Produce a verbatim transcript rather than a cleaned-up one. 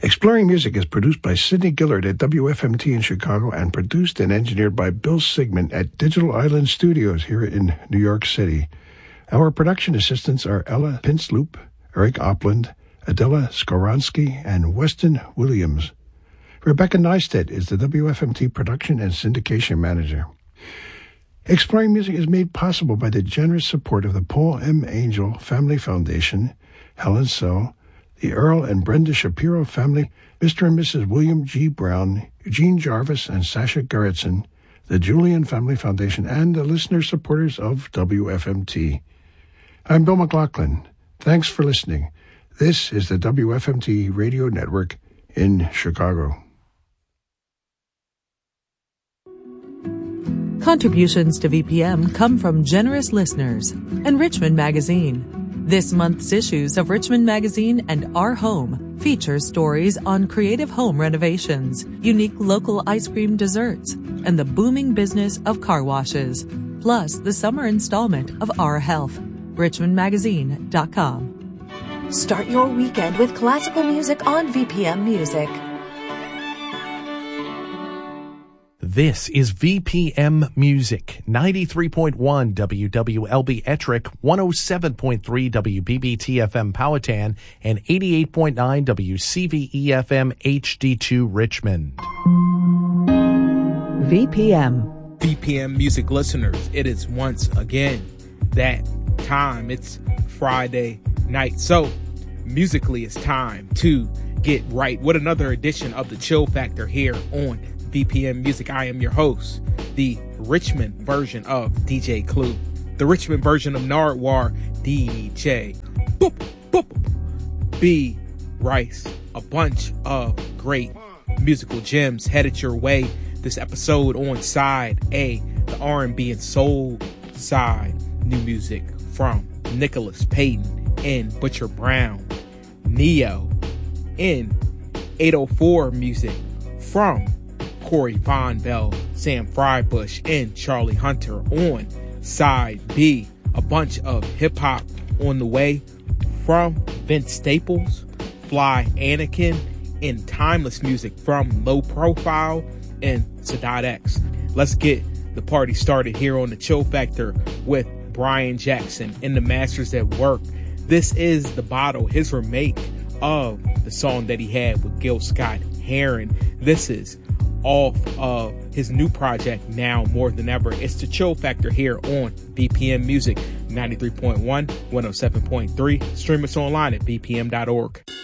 Exploring Music is produced by Sidney Gillard at W F M T in Chicago and produced and engineered by Bill Sigmund at Digital Island Studios here in New York City. Our production assistants are Ella Pinsloop, Eric Opland, Adela Skoronsky, and Weston Williams. Rebecca Neistat is the W F M T production and syndication manager. Exploring Music is made possible by the generous support of the Paul M. Angel Family Foundation, Helen So, the Earl and Brenda Shapiro family, Mister and Missus William G. Brown, Eugene Jarvis, and Sasha Gerritsen, the Julian Family Foundation, and the listener supporters of W F M T. I'm Bill McLaughlin. Thanks for listening. This is the W F M T Radio Network in Chicago. Contributions to V P M come from generous listeners and Richmond Magazine. This month's issues of Richmond Magazine and Our Home feature stories on creative home renovations, unique local ice cream desserts, and the booming business of car washes, plus the summer installment of Our Health. richmond magazine dot com. Start your weekend with classical music on V P M Music. This is V P M Music, ninety-three point one W W L B Ettrick, one oh seven point three W B B T F M Powhatan, and eighty-eight point nine W C V E F M H D two Richmond. V P M. V P M Music listeners, it is once again that time. It's Friday night, so musically it's time to get right with another edition of the Chill Factor here on V P M Music. I am your host, the Richmond version of D J Clue, the Richmond version of Nardwuar, D J Boop, boop, B Rice. A bunch of great musical gems headed your way this episode on Side A, the R and B and soul side. New music from Nicholas Payton and Butcher Brown, Neo, in eight oh four music from Corey Von Bell, Sam Frybush, and Charlie Hunter. On Side B, a bunch of hip-hop on the way from Vince Staples, Fly Anakin, and timeless music from Low Profile and Sadat X. Let's get the party started here on the Chill Factor with Brian Jackson and the Masters at Work. This is The Bottle, his remake of the song that he had with Gil Scott-Heron. This is off of his new project, Now More Than Ever. It's the Chill Factor here on V P M Music, ninety-three point one, one oh seven point three. Stream us online at V P M dot org.